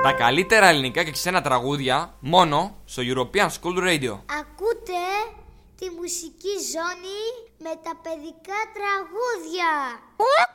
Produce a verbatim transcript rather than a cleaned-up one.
Τα καλύτερα ελληνικά και ξένα τραγούδια μόνο στο European School Radio. Ακούτε τη μουσική ζώνη με τα παιδικά τραγούδια.